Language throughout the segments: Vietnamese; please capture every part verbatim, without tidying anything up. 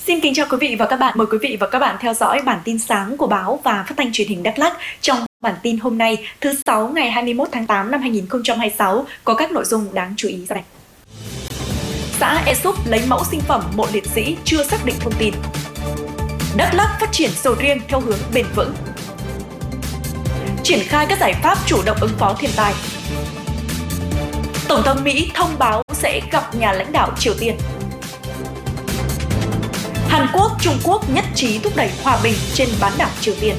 Xin kính chào quý vị và các bạn. Mời quý vị và các bạn theo dõi bản tin sáng của báo và phát thanh truyền hình Đắk Lắk. Trong bản tin hôm nay, thứ sáu ngày hai mươi mốt tháng tám năm hai nghìn không trăm hai mươi sáu có các nội dung đáng chú ý sau đây. Xã Ea Súp lấy mẫu sinh phẩm mộ liệt sĩ chưa xác định thông tin. Đắk Lắk phát triển sầu riêng theo hướng bền vững. Triển khai các giải pháp chủ động ứng phó thiên tai. Tổng thống Mỹ thông báo sẽ gặp nhà lãnh đạo Triều Tiên. Hàn Quốc, Trung Quốc nhất trí thúc đẩy hòa bình trên bán đảo Triều Tiên.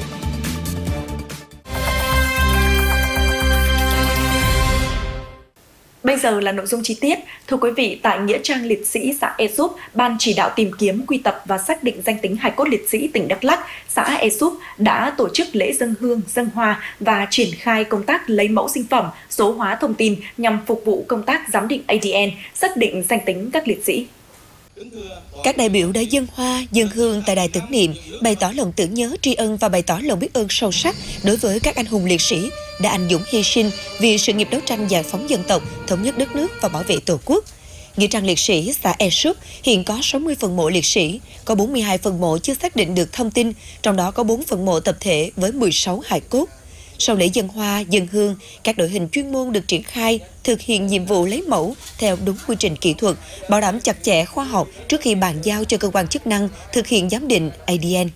Bây giờ là nội dung chi tiết. Thưa quý vị, tại Nghĩa trang liệt sĩ xã Ea Súp, Ban chỉ đạo tìm kiếm, quy tập và xác định danh tính hài cốt liệt sĩ tỉnh Đắk Lắk, xã Ea Súp đã tổ chức lễ dâng hương, dâng hoa và triển khai công tác lấy mẫu sinh phẩm, số hóa thông tin nhằm phục vụ công tác giám định A D N, xác định danh tính các liệt sĩ. Các đại biểu đã dâng hoa, dâng hương tại đài tưởng niệm, bày tỏ lòng tưởng nhớ, tri ân và bày tỏ lòng biết ơn sâu sắc đối với các anh hùng liệt sĩ đã anh dũng hy sinh vì sự nghiệp đấu tranh giải phóng dân tộc, thống nhất đất nước và bảo vệ Tổ quốc. Nghĩa trang liệt sĩ xã Ea Súp hiện có sáu mươi phần mộ liệt sĩ, có bốn mươi hai phần mộ chưa xác định được thông tin, trong đó có bốn phần mộ tập thể với mười sáu hài cốt. Sau lễ dâng hoa, dâng hương, các đội hình chuyên môn được triển khai thực hiện nhiệm vụ lấy mẫu theo đúng quy trình kỹ thuật, bảo đảm chặt chẽ khoa học trước khi bàn giao cho cơ quan chức năng thực hiện giám định A D N.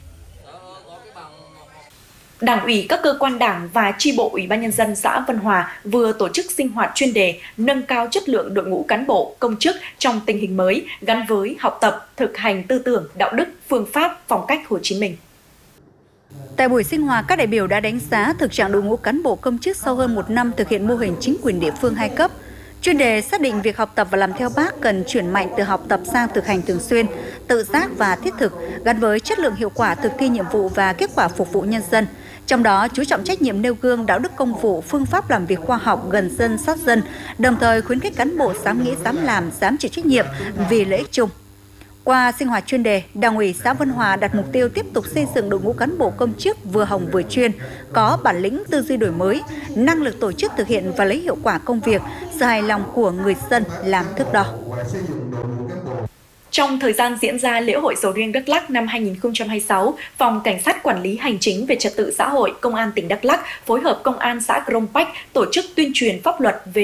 Đảng ủy các cơ quan đảng và chi bộ Ủy ban Nhân dân xã Vân Hòa vừa tổ chức sinh hoạt chuyên đề nâng cao chất lượng đội ngũ cán bộ, công chức trong tình hình mới gắn với học tập, thực hành tư tưởng, đạo đức, phương pháp, phong cách Hồ Chí Minh. Tại buổi sinh hoạt, các đại biểu đã đánh giá thực trạng đội ngũ cán bộ công chức sau hơn một năm thực hiện mô hình chính quyền địa phương hai cấp. Chuyên đề xác định việc học tập và làm theo Bác cần chuyển mạnh từ học tập sang thực hành thường xuyên, tự giác và thiết thực, gắn với chất lượng hiệu quả thực thi nhiệm vụ và kết quả phục vụ nhân dân. Trong đó, chú trọng trách nhiệm nêu gương, đạo đức công vụ, phương pháp làm việc khoa học, gần dân, sát dân, đồng thời khuyến khích cán bộ dám nghĩ, dám làm, dám chịu trách nhiệm vì lợi ích chung. Qua sinh hoạt chuyên đề, Đảng ủy xã Vân Hòa đặt mục tiêu tiếp tục xây dựng đội ngũ cán bộ công chức vừa hồng vừa chuyên, có bản lĩnh tư duy đổi mới, năng lực tổ chức thực hiện và lấy hiệu quả công việc, sự hài lòng của người dân làm thước đo. Trong thời gian diễn ra lễ hội sầu riêng Đắk Lắk năm hai nghìn không trăm hai mươi sáu, Phòng Cảnh sát Quản lý Hành chính về Trật tự xã hội Công an tỉnh Đắk Lắk phối hợp Công an xã Krông Pách tổ chức tuyên truyền pháp luật về